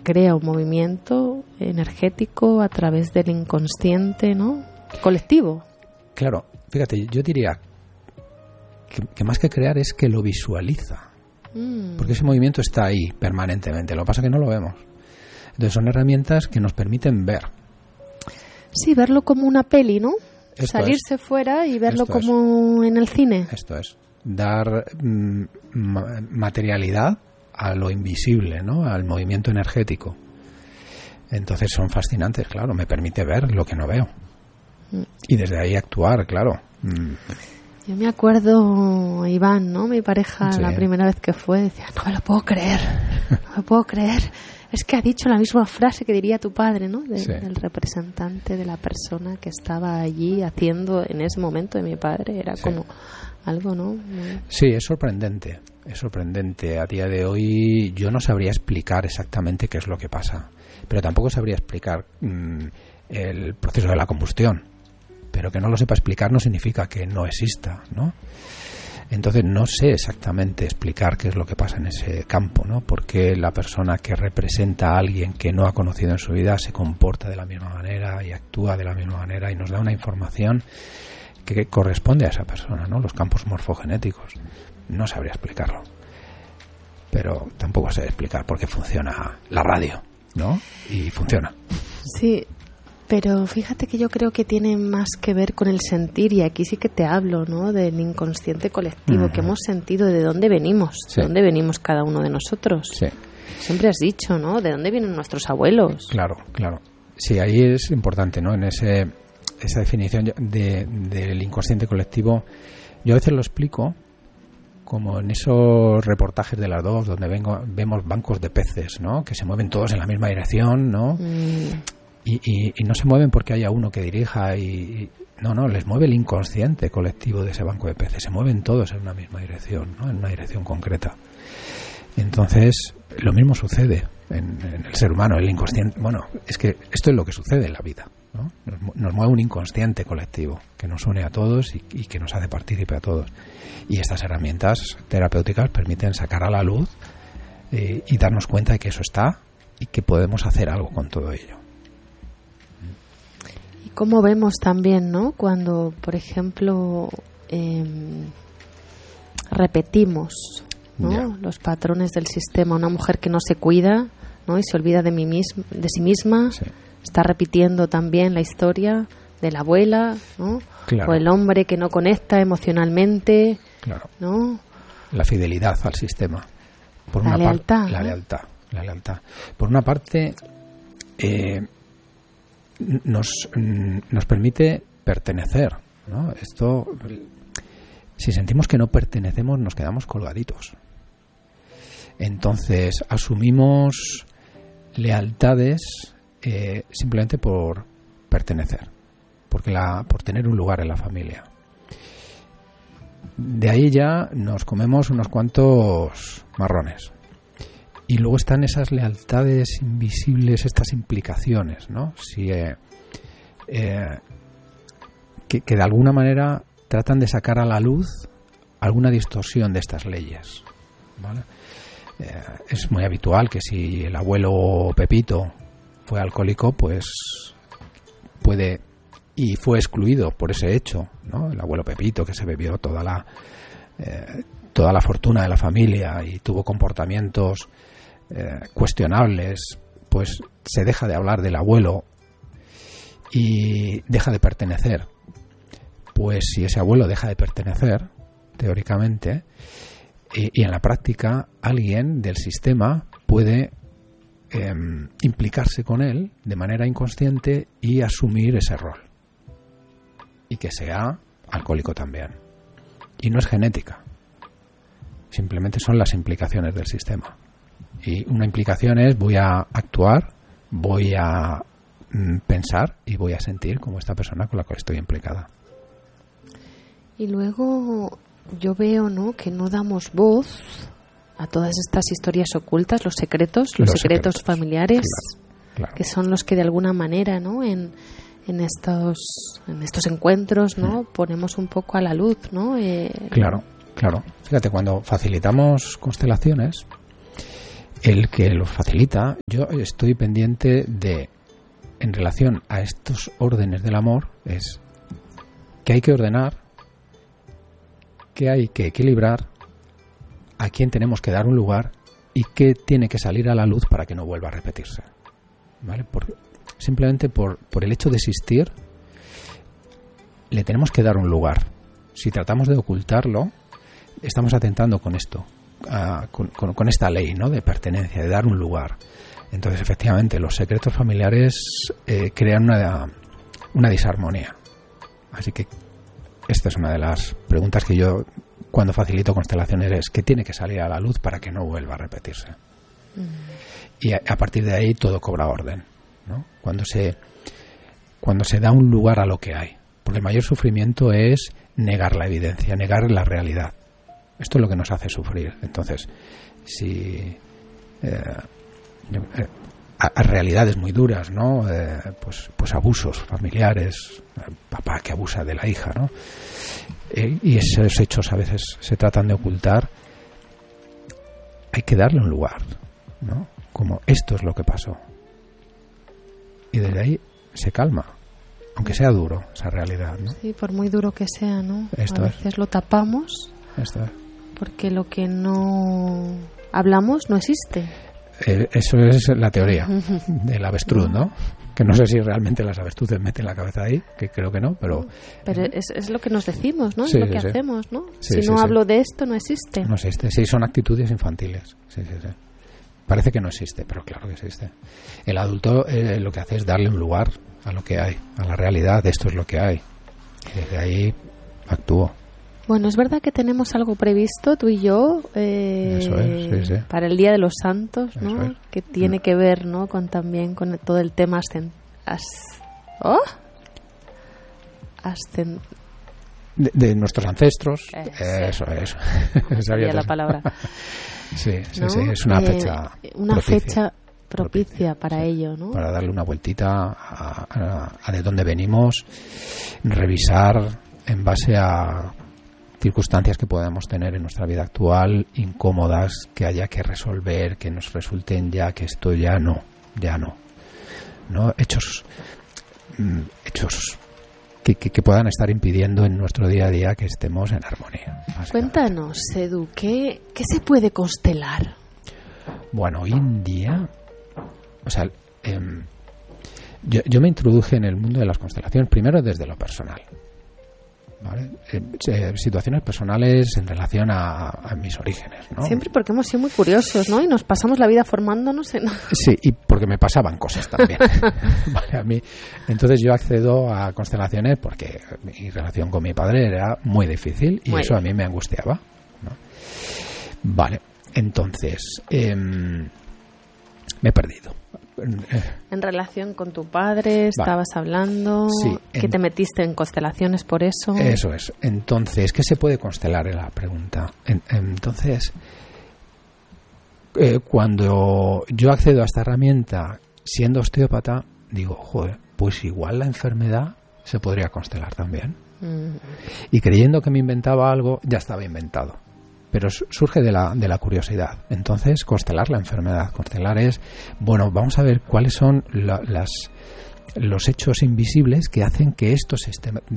crea un movimiento energético a través del inconsciente, ¿no? Colectivo. Claro, fíjate, yo diría que más que crear es que lo visualiza. Porque ese movimiento está ahí permanentemente, lo que pasa es que no lo vemos. Entonces son herramientas que nos permiten ver. Sí, verlo como una peli, ¿no? Esto salirse fuera y verlo como en el cine. Esto es, dar materialidad a lo invisible, ¿no? Al movimiento energético. Entonces son fascinantes, claro, me permite ver lo que no veo. Y desde ahí actuar, claro. Yo me acuerdo, Iván, ¿no? Mi pareja, Sí. la primera vez que fue, decía, no me lo puedo creer, no me puedo creer. Es que ha dicho la misma frase que diría tu padre, ¿no? Sí. Del representante de la persona que estaba allí haciendo en ese momento de mi padre. Era Sí. como algo, ¿no? Sí, es sorprendente. Es sorprendente. A día de hoy yo no sabría explicar exactamente qué es lo que pasa. Pero tampoco sabría explicar el proceso de la combustión. Pero que no lo sepa explicar no significa que no exista, ¿no? Entonces no sé exactamente explicar qué es lo que pasa en ese campo, ¿no? Porque la persona que representa a alguien que no ha conocido en su vida se comporta de la misma manera y actúa de la misma manera y nos da una información que corresponde a esa persona, ¿no? Los campos morfogenéticos. No sabría explicarlo. Pero tampoco sé explicar por qué funciona la radio, ¿no? Y funciona. Sí. Pero fíjate que yo creo que tiene más que ver con el sentir, y aquí sí que te hablo, ¿no? Del inconsciente colectivo, que hemos sentido de dónde venimos, Sí. de dónde venimos cada uno de nosotros. Sí. Siempre has dicho, ¿no? ¿De dónde vienen nuestros abuelos? Claro, claro. Sí, ahí es importante, ¿no? En esa definición del inconsciente colectivo, yo a veces lo explico como en esos reportajes de las dos, donde vemos bancos de peces, ¿no? Que se mueven todos en la misma dirección, ¿no? Y no se mueven porque haya uno que dirija no, les mueve el inconsciente colectivo de ese banco de peces, se mueven todos en una misma dirección, ¿no? En una dirección concreta. Entonces, lo mismo sucede en el ser humano, el inconsciente. Bueno, es que esto es lo que sucede en la vida, ¿no? Nos mueve un inconsciente colectivo que nos une a todos y que nos hace partícipe a todos. Y estas herramientas terapéuticas permiten sacar a la luz y darnos cuenta de que eso está y que podemos hacer algo con todo ello. Cómo vemos también, ¿no? Cuando, por ejemplo, repetimos, ¿no? Yeah. Los patrones del sistema. Una mujer que no se cuida, ¿no? Y se olvida de sí misma, Sí. está repitiendo también la historia de la abuela, ¿no? Claro. O el hombre que no conecta emocionalmente, Claro. ¿no? La fidelidad al sistema. Por La una lealtad, la ¿no? lealtad. Por una parte, nos permite pertenecer, ¿no? Esto, si sentimos que no pertenecemos, nos quedamos colgaditos. Entonces asumimos lealtades simplemente por pertenecer, por tener un lugar en la familia. De ahí ya nos comemos unos cuantos marrones. Y luego están esas lealtades invisibles, estas implicaciones, ¿no? Que de alguna manera tratan de sacar a la luz alguna distorsión de estas leyes, ¿vale? Es muy habitual que si el abuelo Pepito fue alcohólico, pues puede, y fue excluido por ese hecho, ¿no? El abuelo Pepito, que se bebió toda la fortuna de la familia y tuvo comportamientos cuestionables, pues se deja de hablar del abuelo y deja de pertenecer. Pues si ese abuelo deja de pertenecer, teóricamente, y en la práctica, alguien del sistema puede implicarse con él de manera inconsciente y asumir ese rol. Y que sea alcohólico también. Y no es genética. Simplemente son las implicaciones del sistema. Y una implicación es: voy a actuar, voy a pensar y voy a sentir como esta persona con la cual estoy implicada. Y luego yo veo, ¿no?, que no damos voz a todas estas historias ocultas, los secretos familiares, claro. Que son los que de alguna manera, ¿no?, en estos encuentros, ¿no?, ponemos un poco a la luz, ¿no? Claro. Fíjate, cuando facilitamos constelaciones, el que los facilita. Yo estoy pendiente de, en relación a estos órdenes del amor, es que hay que ordenar, que hay que equilibrar, a quién tenemos que dar un lugar y qué tiene que salir a la luz para que no vuelva a repetirse, ¿vale? Simplemente por el hecho de existir, le tenemos que dar un lugar. Si tratamos de ocultarlo, estamos atentando con esto, con esta ley, ¿no?, de pertenencia, de dar un lugar. Entonces, efectivamente, los secretos familiares crean una disarmonía. Así que esta es una de las preguntas que yo, cuando facilito constelaciones, es ¿qué tiene que salir a la luz para que no vuelva a repetirse? Y a partir de ahí todo cobra orden, ¿no? Cuando se da un lugar a lo que hay. Porque el mayor sufrimiento es negar la evidencia, negar la realidad. Esto es lo que nos hace sufrir. Entonces, si a realidades muy duras, ¿no? Pues abusos familiares, papá que abusa de la hija, ¿no? Y esos hechos a veces se tratan de ocultar. Hay que darle un lugar, ¿no? Como esto es lo que pasó. Y desde ahí se calma, aunque sea duro esa realidad, ¿no? Sí, por muy duro que sea, ¿no? Esto a veces lo tapamos. Esto es. Porque lo que no hablamos no existe. Eso es la teoría del avestruz, ¿no? Que no sé si realmente las avestruces meten la cabeza ahí, que creo que no, pero... Pero es lo que nos decimos, ¿no? Sí, es lo que sí, hacemos, ¿no? Sí, si no hablo de esto, no existe. No existe, sí, son actitudes infantiles. Sí. Parece que no existe, pero claro que existe. El adulto lo que hace es darle un lugar a lo que hay, a la realidad, esto es lo que hay. Y desde ahí actúo. Bueno, es verdad que tenemos algo previsto, tú y yo, Eso es, sí. para el Día de los Santos, ¿no? Eso es. Que tiene que ver, ¿no?, también con todo el tema de nuestros ancestros. Eso. Sabía la palabra. Sí, ¿no? Es una fecha propicia para ello, ¿no? Para darle una vueltita a de dónde venimos, revisar en base a circunstancias que podemos tener en nuestra vida actual, incómodas, que haya que resolver, que nos resulten ya que esto ya no. Hechos que puedan estar impidiendo en nuestro día a día que estemos en armonía. Cuéntanos, Edu, ¿qué se puede constelar? Bueno, hoy en día, o sea, yo me introduje en el mundo de las constelaciones primero desde lo personal, ¿vale? Situaciones personales en relación a mis orígenes, ¿no? Siempre porque hemos sido muy curiosos, ¿no? Y nos pasamos la vida formándonos en... Sí, y porque me pasaban cosas también. Vale, a mí. Entonces yo accedo a constelaciones porque mi relación con mi padre era muy difícil y eso a mí me angustiaba, ¿no? Vale, entonces me he perdido. En relación con tu padre, estabas hablando, sí, que te metiste en constelaciones por eso. Eso es. Entonces, ¿qué se puede constelar? En la pregunta. Entonces, cuando yo accedo a esta herramienta siendo osteópata, digo, joder, pues igual la enfermedad se podría constelar también. Y creyendo que me inventaba algo, ya estaba inventado. Pero surge de la curiosidad. Entonces, constelar la enfermedad. Constelar es, bueno, vamos a ver cuáles son los hechos invisibles que hacen que esto se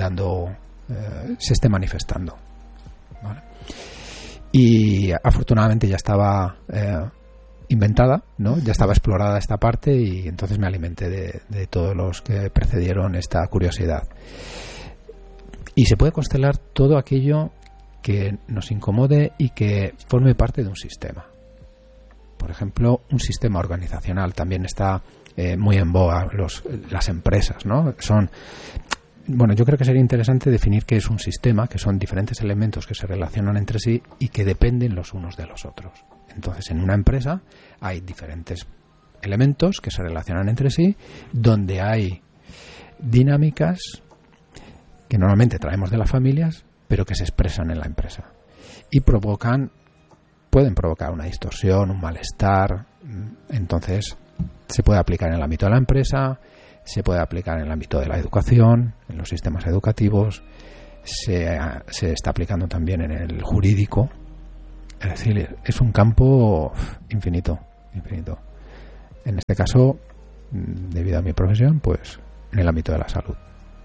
esté manifestando. ¿Vale? Y afortunadamente ya estaba inventada, ¿no? Ya estaba explorada esta parte y entonces me alimenté de todos los que precedieron esta curiosidad. Y se puede constelar todo aquello que nos incomode y que forme parte de un sistema. Por ejemplo, un sistema organizacional también está muy en boga, las empresas, ¿no? Bueno, yo creo que sería interesante definir qué es un sistema, que son diferentes elementos que se relacionan entre sí y que dependen los unos de los otros. Entonces, en una empresa hay diferentes elementos que se relacionan entre sí, donde hay dinámicas que normalmente traemos de las familias, pero que se expresan en la empresa y pueden provocar una distorsión, un malestar. Entonces se puede aplicar en el ámbito de la empresa, se puede aplicar en el ámbito de la educación, en los sistemas educativos, se está aplicando también en el jurídico. Es decir, es un campo infinito. infinito. En este caso, debido a mi profesión, pues en el ámbito de la salud.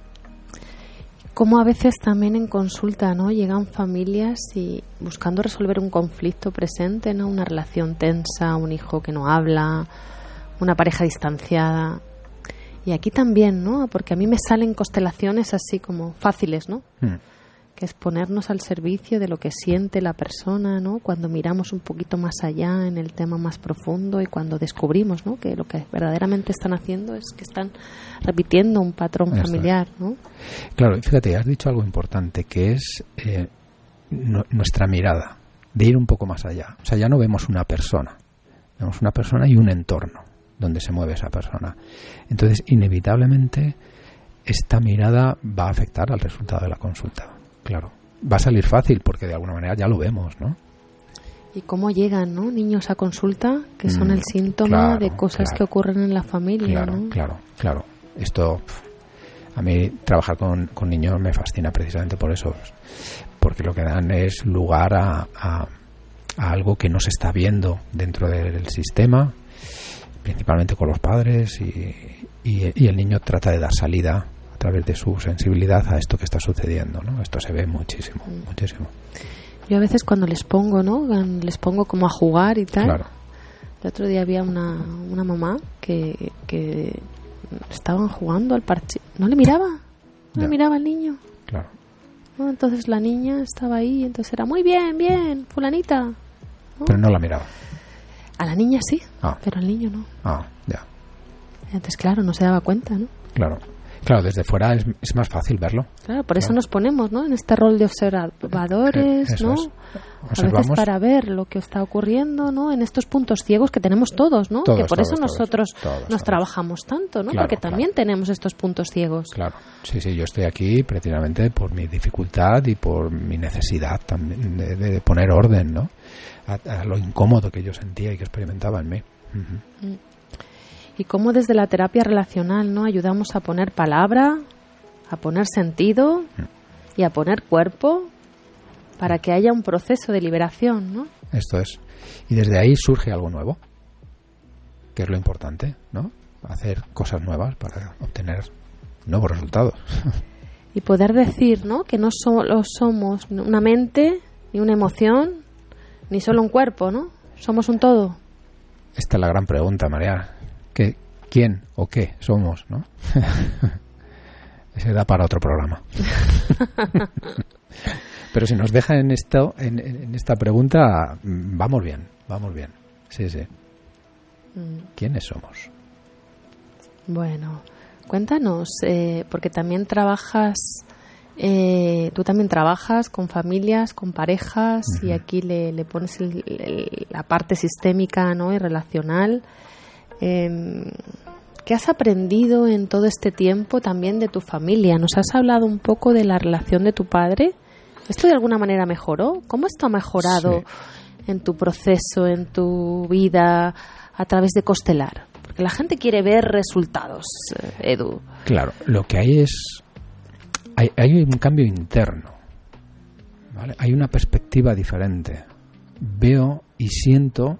Como a veces también en consulta, ¿no? Llegan familias y buscando resolver un conflicto presente, ¿no? Una relación tensa, un hijo que no habla, una pareja distanciada. Y aquí también, ¿no? Porque a mí me salen constelaciones así como fáciles, ¿no? Que es ponernos al servicio de lo que siente la persona, ¿no? Cuando miramos un poquito más allá en el tema más profundo y cuando descubrimos, ¿no? Que lo que verdaderamente están haciendo es que están repitiendo un patrón familiar, ¿no? Claro, y fíjate, has dicho algo importante, que es nuestra mirada, de ir un poco más allá. O sea, ya no vemos una persona y un entorno donde se mueve esa persona. Entonces, inevitablemente, esta mirada va a afectar al resultado de la consulta. Claro, va a salir fácil porque de alguna manera ya lo vemos, ¿no? Y cómo llegan, ¿no? Niños a consulta, que son el síntoma de cosas que ocurren en la familia, ¿no? Claro. Esto, a mí trabajar con niños me fascina precisamente por eso, porque lo que dan es lugar a algo que no se está viendo dentro del sistema, principalmente con los padres, y el niño trata de dar salida a través de su sensibilidad a esto que está sucediendo, ¿no? Esto se ve muchísimo. Yo a veces cuando les pongo, ¿no? Les pongo como a jugar y tal. Claro. El otro día había una mamá que estaban jugando al parche. No le miraba al niño. Claro. ¿No? Entonces la niña estaba ahí, entonces era muy bien, fulanita, ¿no? Pero no la miraba. A la niña sí, pero al niño no. Ya. Entonces, claro, no se daba cuenta, ¿no? Claro, desde fuera es más fácil verlo. Claro, por eso nos ponemos, ¿no? En este rol de observadores, ¿no? A veces para ver lo que está ocurriendo, ¿no? En estos puntos ciegos que tenemos todos, ¿no? Que por eso nosotros trabajamos tanto, ¿no? Claro, porque también tenemos estos puntos ciegos. Claro, sí, yo estoy aquí precisamente por mi dificultad y por mi necesidad también de poner orden, ¿no? A lo incómodo que yo sentía y que experimentaba en mí. Y cómo desde la terapia relacional, ¿no? Ayudamos a poner palabra, a poner sentido y a poner cuerpo para que haya un proceso de liberación, ¿no? Esto es. Y desde ahí surge algo nuevo, que es lo importante, ¿no? Hacer cosas nuevas para obtener nuevos resultados. Y poder decir, ¿no? Que no solo somos una mente, ni una emoción, ni solo un cuerpo, ¿no? Somos un todo. Esta es la gran pregunta, María. ¿Quién o qué somos, no? Ese da para otro programa. Pero si nos deja en esta pregunta, vamos bien. Sí. ¿Quiénes somos? Bueno, cuéntanos, porque también tú también trabajas con familias, con parejas, y aquí le pones la parte sistémica, ¿no? Y relacional. ¿Qué has aprendido en todo este tiempo también de tu familia? ¿Nos has hablado un poco de la relación de tu padre? ¿Esto de alguna manera mejoró? ¿Cómo esto ha mejorado en tu proceso, en tu vida, a través de constelar? Porque la gente quiere ver resultados, Edu. Claro, lo que hay es... Hay un cambio interno, ¿vale? Hay una perspectiva diferente. Veo y siento...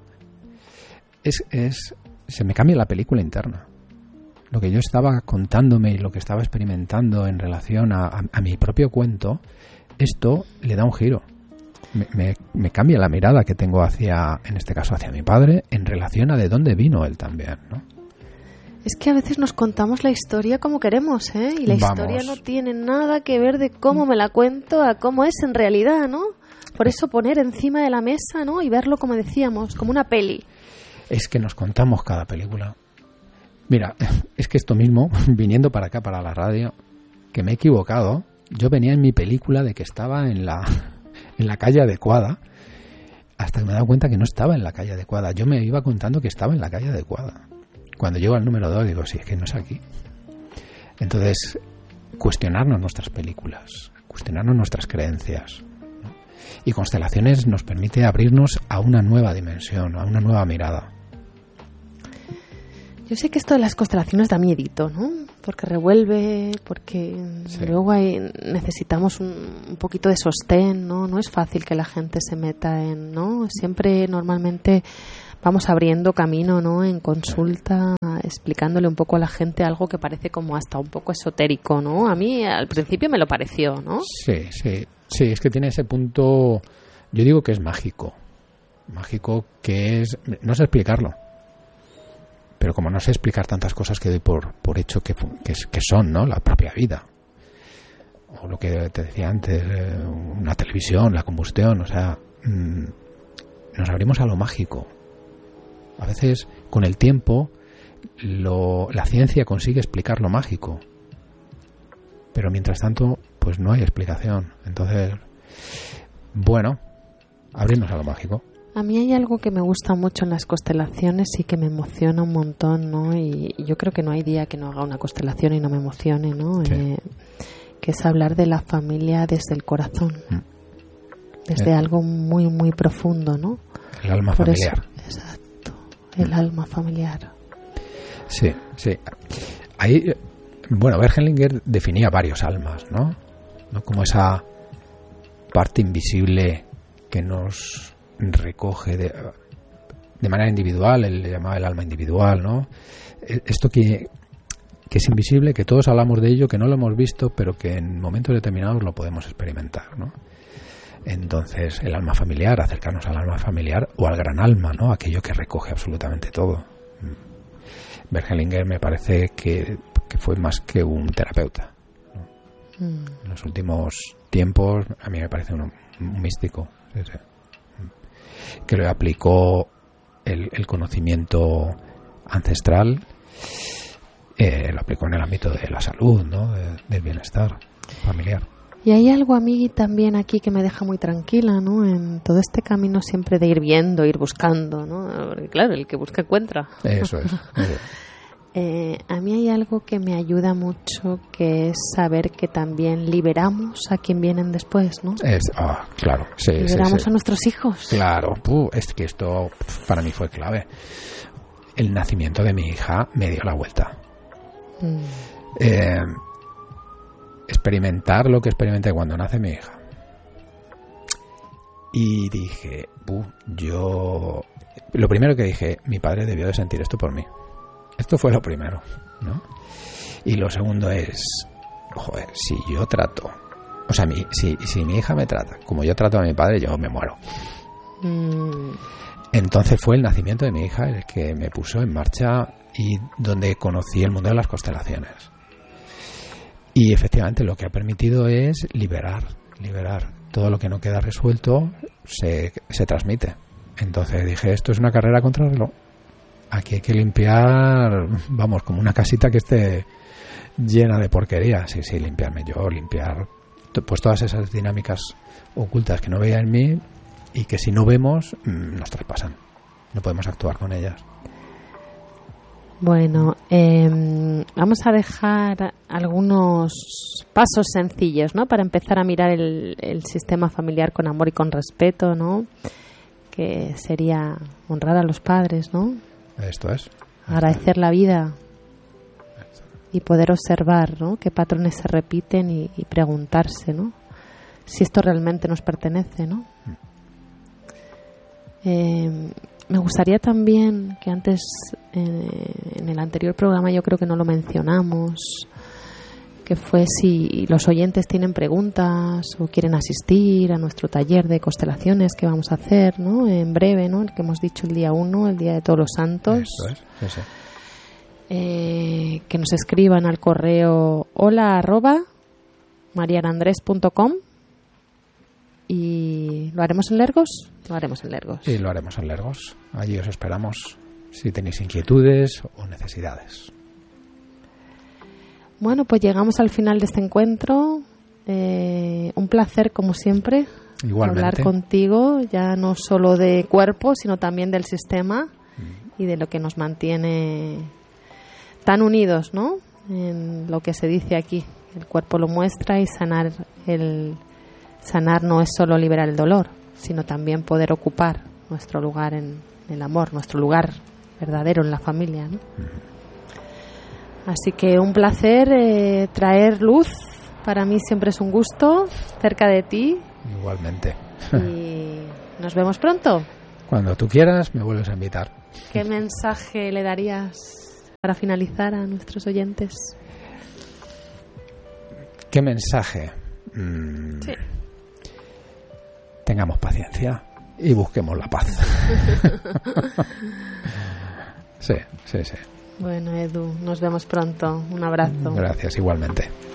Se me cambia la película interna. Lo que yo estaba contándome y lo que estaba experimentando en relación a mi propio cuento, esto le da un giro. Me cambia la mirada que tengo en este caso, hacia mi padre, en relación a de dónde vino él también, ¿no? Es que a veces nos contamos la historia como queremos, ¿eh? Y la historia no tiene nada que ver de cómo me la cuento a cómo es en realidad, ¿no? Por eso poner encima de la mesa, ¿no? Y verlo, como decíamos, como una peli. Es que nos contamos cada película. Mira, es que esto mismo, viniendo para acá, para la radio, que me he equivocado. Yo venía en mi película de que estaba en la calle adecuada, hasta que me he dado cuenta que no estaba en la calle adecuada. Yo me iba contando que estaba en la calle adecuada. Cuando llego al número 2 digo, sí, es que no es aquí. Entonces, cuestionarnos nuestras películas, cuestionarnos nuestras creencias, ¿no? Y Constelaciones nos permite abrirnos a una nueva dimensión, a una nueva mirada. Yo sé que esto de las constelaciones da miedito, ¿no? Porque revuelve, porque luego necesitamos un poquito de sostén, ¿no? No es fácil que la gente se meta ¿no? Siempre, normalmente, vamos abriendo camino, ¿no? En consulta, explicándole un poco a la gente algo que parece como hasta un poco esotérico, ¿no? A mí al principio me lo pareció, ¿no? Sí, es que tiene ese punto, yo digo que es mágico que es, no sé explicarlo, pero como no sé explicar tantas cosas que doy por hecho que son, ¿no? La propia vida, o lo que te decía antes, una televisión, la combustión, o sea, nos abrimos a lo mágico. A veces, con el tiempo, la ciencia consigue explicar lo mágico, pero mientras tanto, pues no hay explicación. Entonces, bueno, abrirnos a lo mágico. A mí hay algo que me gusta mucho en las constelaciones y que me emociona un montón, ¿no? Y yo creo que no hay día que no haga una constelación y no me emocione, ¿no? Sí. Que es hablar de la familia desde el corazón, desde algo muy, muy profundo, ¿no? El alma familiar. Eso, exacto, el alma familiar. Sí. Ahí, bueno, Bergelinger definía varios almas, ¿no? Como esa parte invisible que nos recoge de manera individual, él le llamaba el alma individual, ¿no? Esto que es invisible, que todos hablamos de ello, que no lo hemos visto, pero que en momentos determinados lo podemos experimentar, ¿no? Entonces, el alma familiar, acercarnos al alma familiar o al gran alma, ¿no? Aquello que recoge absolutamente todo. Bergelinger me parece que fue más que un terapeuta, ¿no? En los últimos tiempos, a mí me parece un místico, sí. Que lo aplicó el conocimiento ancestral, lo aplicó en el ámbito de la salud, ¿no? Del bienestar familiar. Y hay algo a mí también aquí que me deja muy tranquila, ¿no? En todo este camino siempre de ir viendo, ir buscando, ¿no? Porque claro, el que busca encuentra. Eso es. A mí hay algo que me ayuda mucho, que es saber que también liberamos a quien vienen después, ¿no? Claro, sí. Liberamos a nuestros hijos. Claro, es que esto para mí fue clave. El nacimiento de mi hija me dio la vuelta. Experimentar lo que experimenté cuando nace mi hija. Y dije, lo primero que dije, mi padre debió de sentir esto por mí. Esto fue lo primero, ¿no? Y lo segundo es, joder, si yo trato, o sea, si mi hija me trata como yo trato a mi padre, yo me muero. Entonces fue el nacimiento de mi hija el que me puso en marcha y donde conocí el mundo de las constelaciones. Y efectivamente lo que ha permitido es liberar. Todo lo que no queda resuelto se transmite. Entonces dije, esto es una carrera contra el reloj. Aquí hay que limpiar, vamos, como una casita que esté llena de porquería. Sí, limpiar pues todas esas dinámicas ocultas que no veía en mí y que si no vemos nos traspasan. No podemos actuar con ellas. Bueno, vamos a dejar algunos pasos sencillos, ¿no? Para empezar a mirar el sistema familiar con amor y con respeto, ¿no? Que sería honrar a los padres, ¿no? Esto es. Agradecer la vida y poder observar, ¿no? Qué patrones se repiten y preguntarse, ¿no? Si esto realmente nos pertenece, ¿no? Me gustaría también que antes, en el anterior programa yo creo que no lo mencionamos, que fue si los oyentes tienen preguntas o quieren asistir a nuestro taller de constelaciones que vamos a hacer, ¿no? En breve, ¿no? El que hemos dicho el día 1, el Día de Todos los Santos. Eso es, sí. Que nos escriban al correo hola@marianandres.com. ¿Y lo haremos en Lergos? Lo haremos en Lergos. Sí, lo haremos en Lergos. Allí os esperamos si tenéis inquietudes o necesidades. Bueno, pues llegamos al final de este encuentro. Un placer, como siempre, igualmente, hablar contigo, ya no solo de cuerpo, sino también del sistema y de lo que nos mantiene tan unidos, ¿no? En lo que se dice aquí. El cuerpo lo muestra y sanar no es solo liberar el dolor, sino también poder ocupar nuestro lugar en el amor, nuestro lugar verdadero en la familia, ¿no? Así que un placer traer luz. Para mí siempre es un gusto cerca de ti. Igualmente. Y nos vemos pronto. Cuando tú quieras, me vuelves a invitar. ¿Qué mensaje le darías para finalizar a nuestros oyentes? ¿Qué mensaje? Sí. Tengamos paciencia y busquemos la paz. Sí. Bueno, Edu, nos vemos pronto. Un abrazo. Gracias, igualmente.